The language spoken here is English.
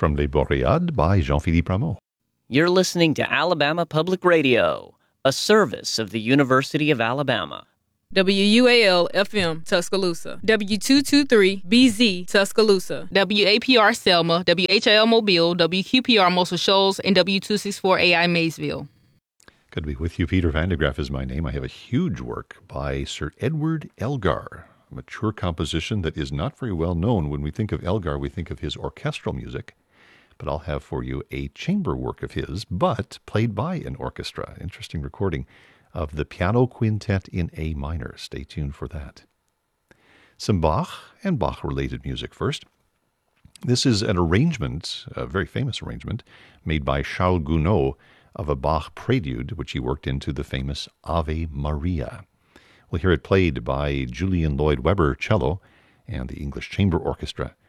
from Les Boreades by Jean-Philippe Rameau. You're listening to Alabama Public Radio, a service of the University of Alabama. WUAL-FM, Tuscaloosa. W223-BZ, Tuscaloosa. WAPR Selma, WHIL Mobile, WQPR Muscle Shoals, and W264AI Maysville. Good to be with you. Peter Van de Graaff is my name. I have a huge work by Sir Edward Elgar, a mature composition that is not very well known. When we think of Elgar, we think of his orchestral music. But I'll have for you a chamber work of his, but played by an orchestra. Interesting recording of the Piano Quintet in A minor. Stay tuned for that. Some Bach and Bach-related music first. This is an arrangement, a very famous arrangement, made by Charles Gounod of a Bach prelude, which he worked into the famous Ave Maria. We'll hear it played by Julian Lloyd Webber, cello, and the English Chamber Orchestra.